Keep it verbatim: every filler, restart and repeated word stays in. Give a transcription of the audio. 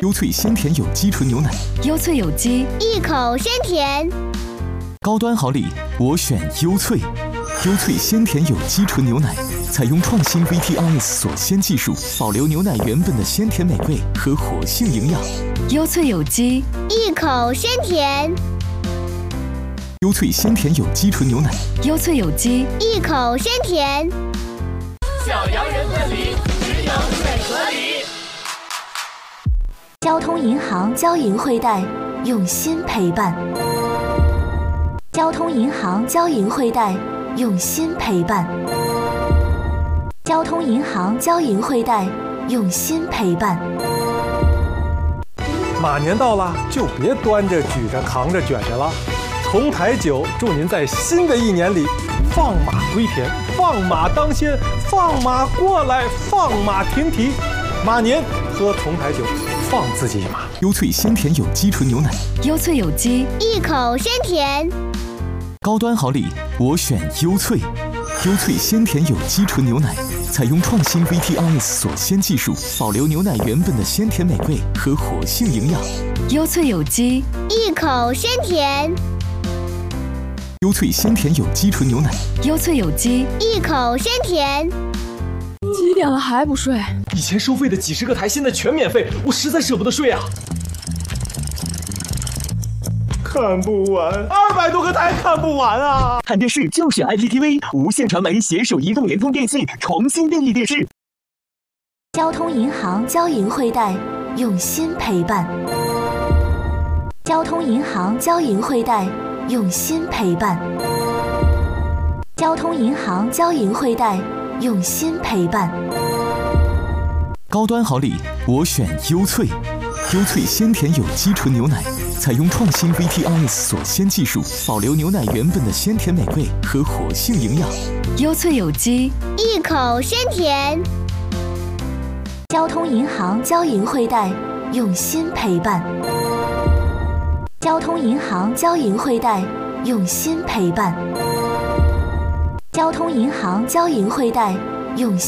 优萃鲜甜有机纯牛奶， 优萃有机， 一口鲜甜。 高端好礼，我选优萃。优萃鲜甜有机纯牛奶，采用创新 V T I S 锁鲜技术，保留牛奶原本的鲜甜美味和活性营养。 优萃有机， 一口鲜甜。 优萃鲜甜有机纯牛奶， 优萃有机， 一口鲜甜。 小洋人问里，只有水和梨。 交通银行交银汇贷，用心陪伴。交通银行交银汇贷，用心陪伴。交通银行交银汇贷，用心陪伴。 马年到了，就别端着、举着、扛着、卷着了。从台酒祝您在新的一年里放马归田，放马当先，放马过来，放马停蹄。马年喝从台酒，放自己一马。 优萃鲜甜有机纯牛奶， 优萃有机， 一口鲜甜。 高端好礼，我选优萃。优萃鲜甜有机纯牛奶，采用创新 V T I S 锁鲜技术，保留牛奶原本的鲜甜美味和活性营养。 优萃有机， 一口鲜甜。 优萃鲜甜有机纯牛奶， 优萃有机， 一口鲜甜。 几点了还不睡？ 以前收费的几十个台，现在全免费，我实在舍不得睡啊！ 看不完，二百多个台看不完啊！ 看电视就选 I P T V， 无线传媒携手移动、联通、电信重新定义电视。 交通银行交银汇贷，用心陪伴。交通银行交银汇贷，用心陪伴。交通银行交银汇贷，用心陪伴。 高端好礼，我选优萃。优萃鲜甜有机纯牛奶，采用创新 V T I S 锁鲜技术，保留牛奶原本的鲜甜美味和活性营养。 优萃有机， 一口鲜甜。 交通银行交银汇贷，用心陪伴。交通银行交银汇贷，用心陪伴。交通银行交银汇贷，用心